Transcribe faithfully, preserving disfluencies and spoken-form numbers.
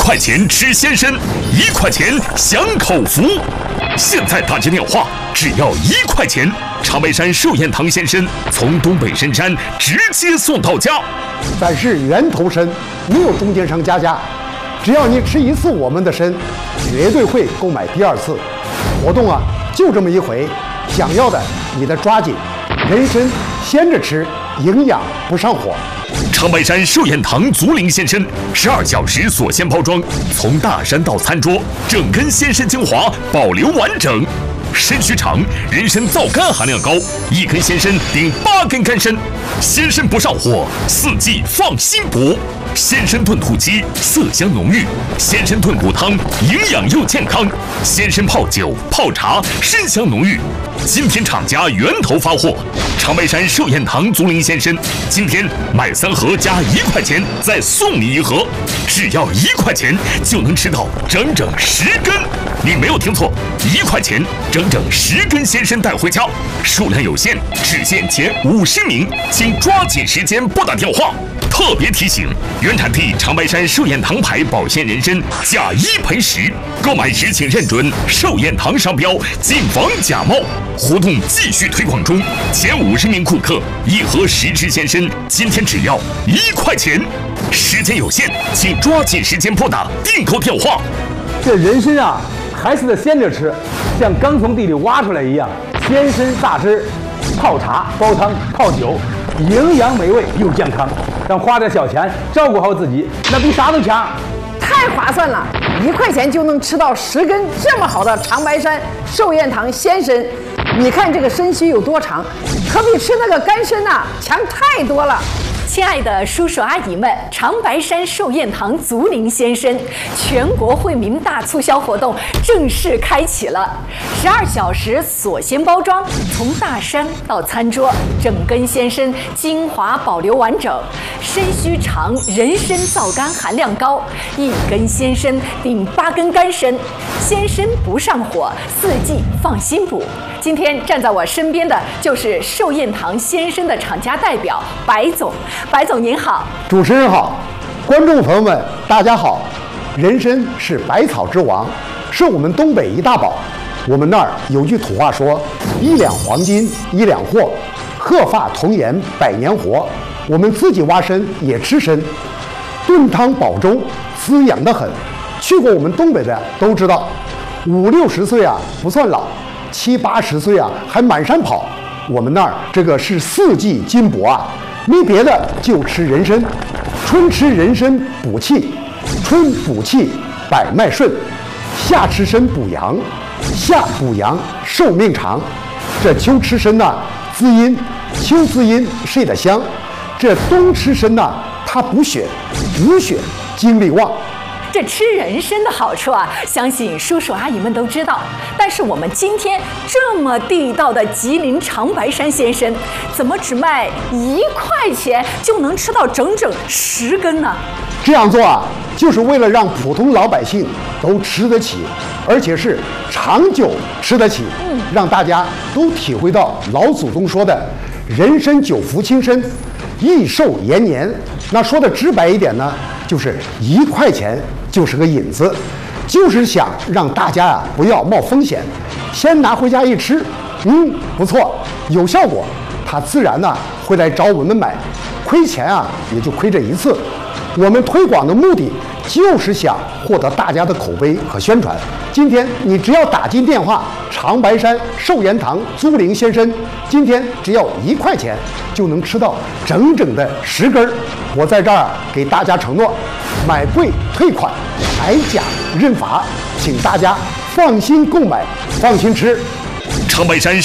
块钱吃鲜参，一块钱享口福。现在打接电话，只要一块钱，长白山寿宴堂鲜参从东北深山直接送到家。 咱是源头参，没有中间商加价。只要你吃一次我们的参，绝对会购买第二次。活动啊，就这么一回，想要的你得抓紧。人参鲜着吃，营养不上火。 长白山寿宴堂竹林鲜参，十二小时锁鲜包装，从大山到餐桌，整根鲜参精华保留完整。参须长，人参皂苷含量高，一根鲜参顶八根干参，鲜参不上火，四季放心补。鲜参炖土鸡，色香浓郁；鲜参炖骨汤，营养又健康；鲜参泡酒、泡茶，参香浓郁。今天厂家源头发货，长白山寿宴堂竹林鲜参，今天买三盒加一块钱，再送你一盒，只要一块钱就能吃到整整十根。你没有听错，一块钱整整十根鲜参带回家，数量有限，只限前五十名，请抓紧时间拨打电话。特别提醒：原产地长白山寿宴堂牌保鲜人参，假一赔十，购买时请认准寿宴堂商标，谨防假冒。活动继续推广中，前五十名顾客一盒十支鲜参，今天只要一块钱。时间有限，请抓紧时间拨打订购电话。 这人参啊，还是得鲜着吃，像刚从地里挖出来一样，鲜参榨汁、泡茶、煲汤、泡酒，营养美味又健康。咱花点小钱照顾好自己，那比啥都强。 太划算了，一块钱就能吃到十根这么好的长白山寿宴堂鲜参。你看这个参须有多长，可比吃那个干参呐、啊、强太多了。 亲爱的叔叔阿姨们，长白山寿宴堂竹林鲜参全国惠民大促销活动正式开启了，十二小时锁鲜包装，从大山到餐桌，整根鲜参精华保留完整，参须长，人参皂苷含量高，一根鲜参顶八根干参，鲜参不上火，四季放心补。今天站在我身边的就是寿宴堂鲜参的厂家代表白总。白总您好， 主持人好，观众朋友们大家好。人参是百草之王，是我们东北一大宝。我们那儿有句土话说：一两黄金一两货，鹤发童颜百年活。我们自己挖参也吃参，炖汤煲粥，滋养得很。去过我们东北的都知道，五六十岁啊不算老，七八十岁啊还满山跑。我们那儿这个是四季金补啊。没别的，就吃人参。春吃人参补气，春补气百脉顺；夏吃参补阳，夏补阳寿命长。这秋吃参呐，滋阴，秋滋阴睡得香。这冬吃参呐，它补血，补血精力旺。 这吃人参的好处啊，相信叔叔阿姨们都知道。但是我们今天这么地道的吉林长白山鲜参，怎么只卖一块钱就能吃到整整十根呢？ 这样做啊，就是为了让普通老百姓都吃得起，而且是长久吃得起，嗯，让大家都体会到老祖宗说的“人参久服轻身，益寿延年”。那说的直白一点呢，就是一块钱就是个引子，就是想让大家啊不要冒风险，先拿回家一吃，嗯，不错，有效果，他自然呢、啊、会来找我们买，亏钱啊也就亏这一次。我们推广的目的就是想获得大家的口碑和宣传。今天你只要打进电话长白山寿宴堂竹林鲜参，今天只要一块钱就能吃到整整的十根。我在这儿给大家承诺，买贵退款，买假认罚，请大家放心购买，放心吃。 长白山